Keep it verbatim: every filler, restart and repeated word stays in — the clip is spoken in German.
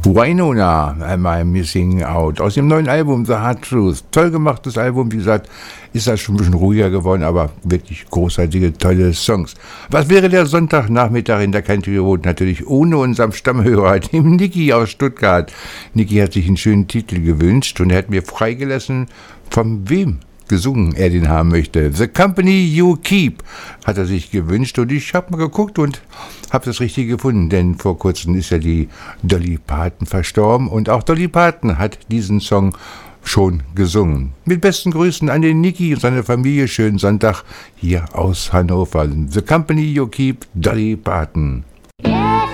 Wynonna, Am I Missing Out, aus dem neuen Album The Hard Truth. Toll gemachtes Album, wie gesagt, ist das schon ein bisschen ruhiger geworden, aber wirklich großartige, tolle Songs. Was wäre der Sonntagnachmittag in der Country Road natürlich ohne unserem Stammhörer, dem Niki aus Stuttgart. Niki hat sich einen schönen Titel gewünscht und er hat mir freigelassen, von wem gesungen er den haben möchte. The Company You Keep hat er sich gewünscht und ich habe mal geguckt und habe das Richtige gefunden, denn vor kurzem ist ja die Dolly Parton verstorben und auch Dolly Parton hat diesen Song schon gesungen. Mit besten Grüßen an den Niki und seine Familie. Schönen Sonntag hier aus Hannover. The Company You Keep, Dolly Parton.